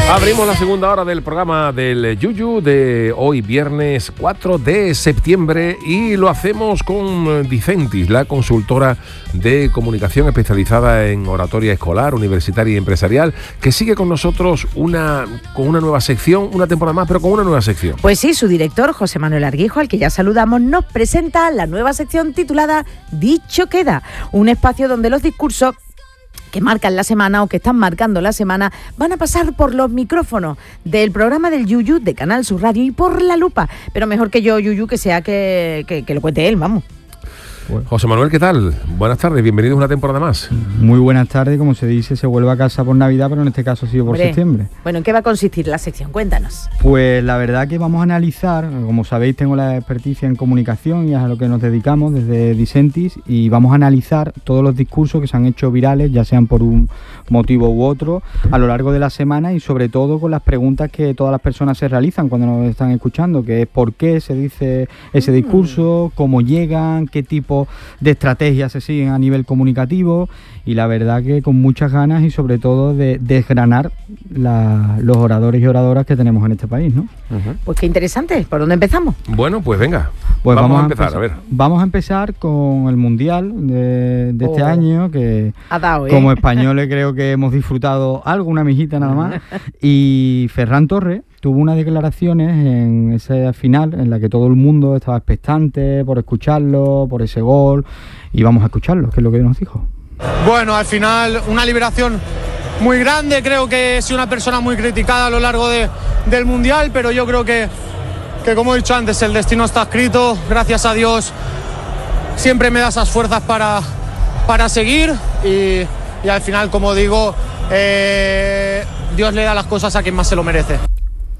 Abrimos la segunda hora del programa del Yuyu de hoy, viernes 4 de septiembre, y lo hacemos con Dicentis, la consultora de comunicación especializada en oratoria escolar, universitaria y empresarial, que sigue con nosotros con una nueva sección, una temporada más, pero con una nueva sección. Pues sí, su director, José Manuel Arguijo, al que ya saludamos, nos presenta la nueva sección titulada Dicho Queda, un espacio donde los discursos que marcan la semana o que están marcando la semana van a pasar por los micrófonos del programa del Yuyu de Canal Sur Radio y por la lupa. Pero mejor que yo, Yuyu, que sea que lo cuente él, vamos. José Manuel, ¿qué tal? Buenas tardes, bienvenidos a una temporada más. Muy buenas tardes, como se dice, se vuelve a casa por Navidad, pero en este caso ha sido por septiembre. Bueno, ¿en qué va a consistir la sección? Cuéntanos. Pues la verdad que vamos a analizar, como sabéis tengo la experticia en comunicación y es a lo que nos dedicamos desde Dicentis, y vamos a analizar todos los discursos que se han hecho virales, ya sean por un motivo u otro, a lo largo de la semana, y sobre todo con las preguntas que todas las personas se realizan cuando nos están escuchando, que es por qué se dice ese discurso, cómo llegan, qué tipo de estrategias se siguen a nivel comunicativo, y la verdad que con muchas ganas y sobre todo de desgranar los oradores y oradoras que tenemos en este país, ¿no? Pues qué interesante. ¿Por dónde empezamos? Bueno, pues venga, pues vamos a empezar, a ver. Vamos a empezar con el Mundial de este año, que ha dado, como españoles creo que hemos disfrutado algo, una mijita nada más, y Ferran Torres tuvo unas declaraciones en esa final en la que todo el mundo estaba expectante por escucharlo, por ese gol, y vamos a escucharlo, que es lo que nos dijo. Bueno, al final una liberación muy grande, creo que he sido una persona muy criticada a lo largo del Mundial, pero yo creo que como he dicho antes, el destino está escrito, gracias a Dios siempre me da esas fuerzas para seguir, y al final, como digo, Dios le da las cosas a quien más se lo merece.